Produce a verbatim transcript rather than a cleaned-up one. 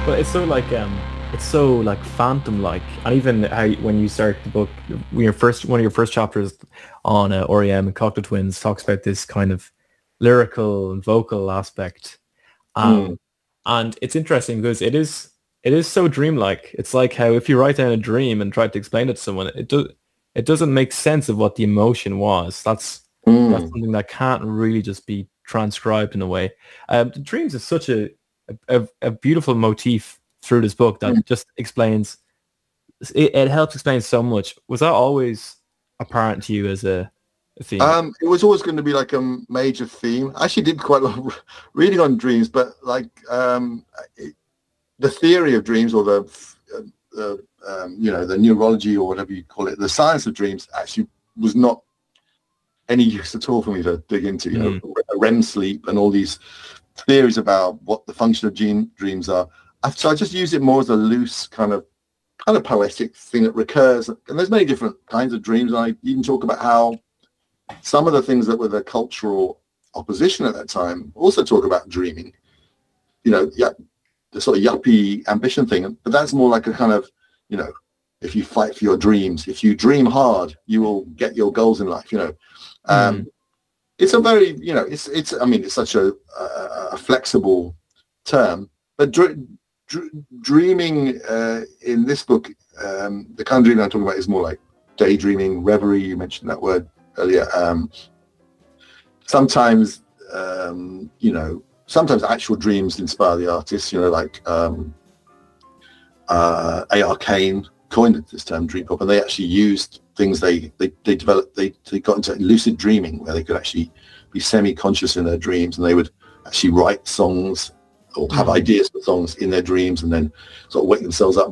But it's so like um, it's so like phantom-like, and even how you- when you start the book, when your first one of your first chapters on uh, R E M and Cocteau Twins talks about this kind of lyrical and vocal aspect. Mm, Um, and it's interesting because it is it is so dreamlike. It's like how if you write down a dream and try to explain it to someone, it do it doesn't make sense of what the emotion was. That's that's mm, something that can't really just be transcribed in a way. Um, the dreams is such a, a a beautiful motif through this book that mm. just explains it, it helps explain so much. Was that always apparent to you as a, a theme? Um, it was always going to be like a major theme. I actually did quite a lot of reading on dreams, but like um, it, the theory of dreams or the, uh, the um, you know, the neurology or whatever you call it, the science of dreams actually was not any use at all for me to dig into. You know, Mm, R E M sleep and all these theories about what the function of gene dreams are. I, so I just use it more as a loose kind of kind of poetic thing that recurs. And there's many different kinds of dreams. I even talk about how some of the things that were the cultural opposition at that time also talk about dreaming. You know, yeah, the sort of yuppie ambition thing. But that's more like a kind of, you know, if you fight for your dreams, if you dream hard, you will get your goals in life. You know, um, mm, it's a very, you know, it's it's. I mean, it's such a, a, a flexible term, but dr- dr- dreaming uh, in this book, um, the kind of dreaming I'm talking about is more like daydreaming, reverie. You mentioned that word earlier. Um, sometimes, um, you know, sometimes actual dreams inspire the artists. You know, like um, uh, A R. Kane coined this term dream pop, and they actually used things they they, they developed. They, they got into lucid dreaming, where they could actually be semi-conscious in their dreams, and they would actually write songs or have mm. ideas for songs in their dreams, and then sort of wake themselves up